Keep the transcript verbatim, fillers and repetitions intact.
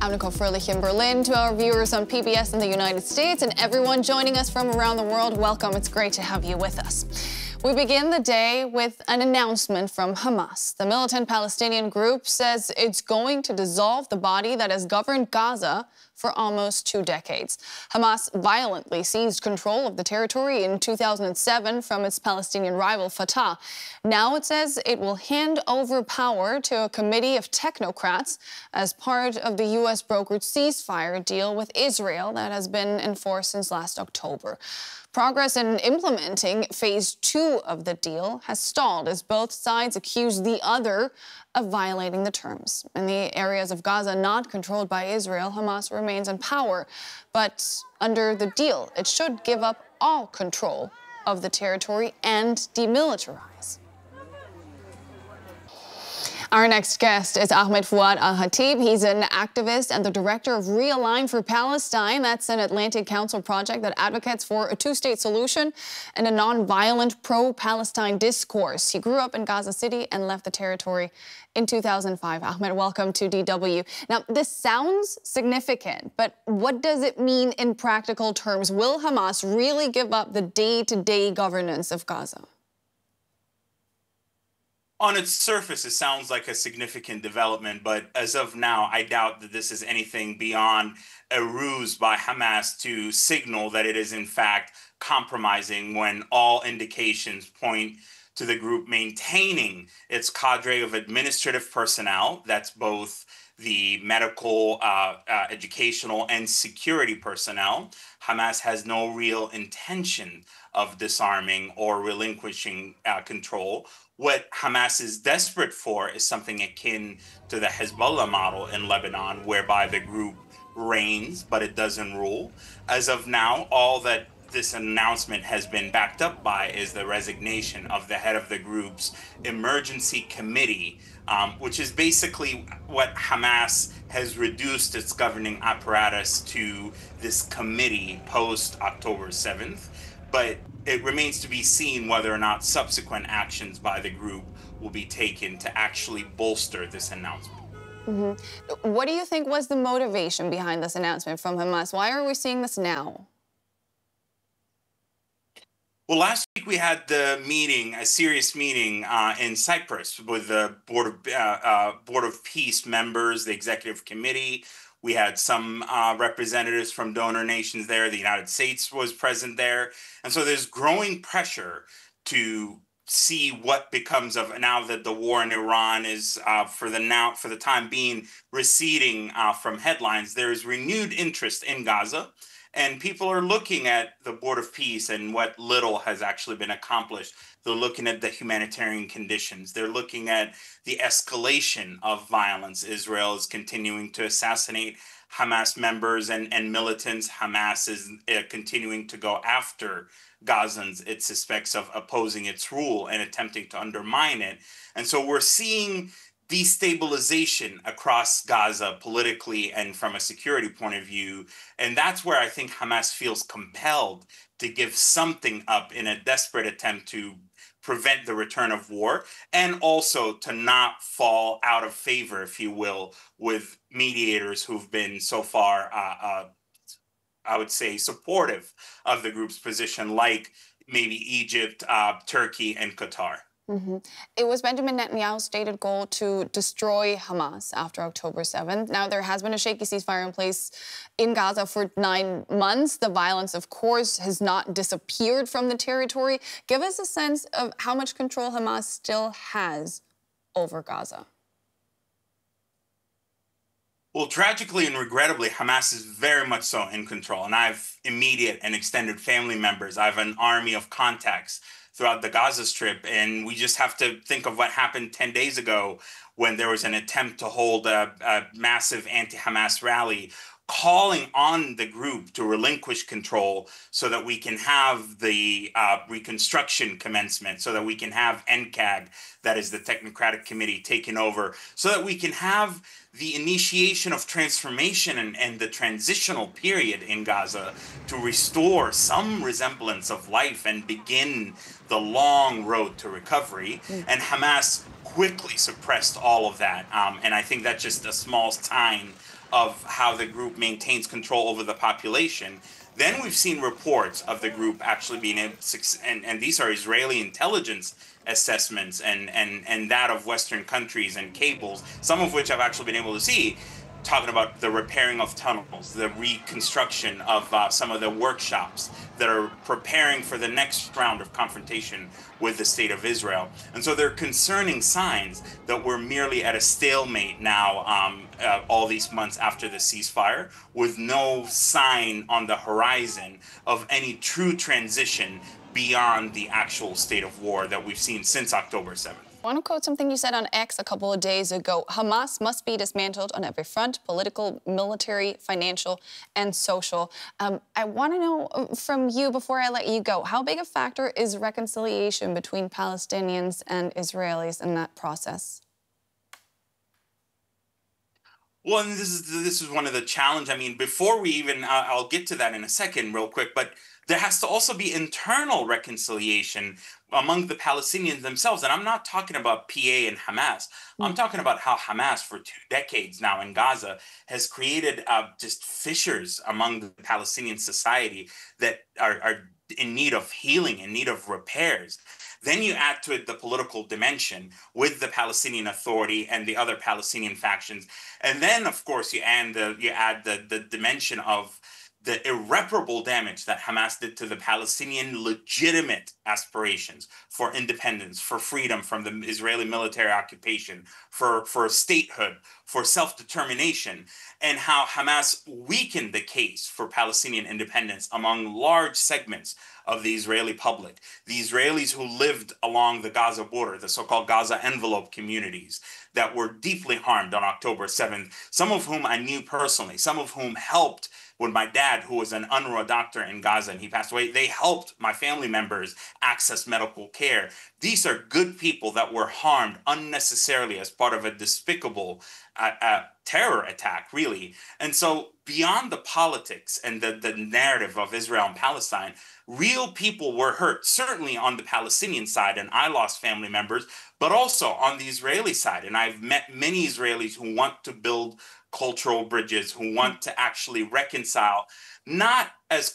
I'm Nicole Furlich in Berlin. To our viewers on P B S in the United States and everyone joining us from around the world, welcome. It's great to have you with us. We begin the day with an announcement from Hamas. The militant Palestinian group says it's going to dissolve the body that has governed Gaza for almost two decades. Hamas violently seized control of the territory in two thousand seven from its Palestinian rival Fatah. Now it says it will hand over power to a committee of technocrats as part of the U S brokered ceasefire deal with Israel that has been enforced since last October. Progress in implementing phase two of the deal has stalled as both sides accuse the other of violating the terms. In the areas of Gaza not controlled by Israel, Hamas remains in power. But under the deal, it should give up all control of the territory and demilitarize. Our next guest is Ahmed Fouad Al-Khatib. He's an activist and the director of Realign for Palestine. That's an Atlantic Council project that advocates for a two-state solution and a non-violent pro-Palestine discourse. He grew up in Gaza City and left the territory in two thousand five. Ahmed, welcome to D W. Now, this sounds significant, but what does it mean in practical terms? Will Hamas really give up the day-to-day governance of Gaza? On its surface, it sounds like a significant development, but as of now, I doubt that this is anything beyond a ruse by Hamas to signal that it is in fact compromising, when all indications point to the group maintaining its cadre of administrative personnel. That's both the medical, uh, uh, educational, and security personnel. Hamas has no real intention of disarming or relinquishing uh, control. What Hamas is desperate for is something akin to the Hezbollah model in Lebanon, whereby the group reigns, but it doesn't rule. As of now, all that this announcement has been backed up by is the resignation of the head of the group's emergency committee, um, which is basically what Hamas has reduced its governing apparatus to, this committee post October seventh. But it remains to be seen whether or not subsequent actions by the group will be taken to actually bolster this announcement. Mm-hmm. What do you think was the motivation behind this announcement from Hamas? Why are we seeing this now? Well, last week we had the meeting, a serious meeting uh, in Cyprus with the Board of, uh, uh, Board of Peace members, the executive committee. We had some uh, representatives from donor nations there. The United States was present there. And so there's growing pressure to see what becomes of, now that the war in Iran is uh, for the now for the time being receding uh, from headlines. There's renewed interest in Gaza. And people are looking at the Board of Peace and what little has actually been accomplished. They're looking at the humanitarian conditions. They're looking at the escalation of violence. Israel is continuing to assassinate Hamas members and, and militants. Hamas is uh, continuing to go after Gazans it suspects of opposing its rule and attempting to undermine it. And so we're seeing destabilization across Gaza politically and from a security point of view. And that's where I think Hamas feels compelled to give something up in a desperate attempt to prevent the return of war, and also to not fall out of favor, if you will, with mediators who've been so far, uh, uh, I would say, supportive of the group's position, like maybe Egypt, uh, Turkey, and Qatar. Mm-hmm. It was Benjamin Netanyahu's stated goal to destroy Hamas after October seventh. Now, there has been a shaky ceasefire in place in Gaza for nine months. The violence, of course, has not disappeared from the territory. Give us a sense of how much control Hamas still has over Gaza. Well, tragically and regrettably, Hamas is very much so in control. And I have immediate and extended family members. I have an army of contacts throughout the Gaza Strip. And we just have to think of what happened ten days ago when there was an attempt to hold a, a massive anti-Hamas rally, calling on the group to relinquish control so that we can have the uh, reconstruction commencement, so that we can have N C A G, that is the Technocratic Committee, taken over, so that we can have the initiation of transformation and, and the transitional period in Gaza to restore some resemblance of life and begin the long road to recovery. Mm. And Hamas quickly suppressed all of that. Um, and I think that's just a small sign of how the group maintains control over the population. Then we've seen reports of the group actually being able to, and, and these are Israeli intelligence assessments and, and, and that of Western countries and cables, some of which I've actually been able to see, talking about the repairing of tunnels, the reconstruction of uh, some of the workshops that are preparing for the next round of confrontation with the state of Israel. And so there are concerning signs that we're merely at a stalemate now, um, uh, all these months after the ceasefire, with no sign on the horizon of any true transition beyond the actual state of war that we've seen since October seventh. I want to quote something you said on X a couple of days ago. Hamas must be dismantled on every front, political, military, financial, and social. Um, I want to know from you, before I let you go, how big a factor is reconciliation between Palestinians and Israelis in that process? Well, and this is this is one of the challenge. I mean, before we even, uh, I'll get to that in a second, real quick. But there has to also be internal reconciliation among the Palestinians themselves. And I'm not talking about P A and Hamas. Mm. I'm talking about how Hamas, for two decades now in Gaza, has created uh, just fissures among the Palestinian society that are, are in need of healing, in need of repairs. Then you add to it the political dimension with the Palestinian Authority and the other Palestinian factions. And then, of course, you add the, you add the, the dimension of the irreparable damage that Hamas did to the Palestinian legitimate aspirations for independence, for freedom from the Israeli military occupation, for, for statehood, for self-determination, and how Hamas weakened the case for Palestinian independence among large segments of the Israeli public, the Israelis who lived along the Gaza border, the so-called Gaza envelope communities that were deeply harmed on October seventh, some of whom I knew personally, some of whom helped when my dad, who was an UNRWA doctor in Gaza and he passed away, they helped my family members access medical care. These are good people that were harmed unnecessarily as part of a despicable uh, uh, terror attack, really. And so beyond the politics and the, the narrative of Israel and Palestine, real people were hurt, certainly on the Palestinian side, and I lost family members, but also on the Israeli side. And I've met many Israelis who want to build cultural bridges, who want to actually reconcile, not as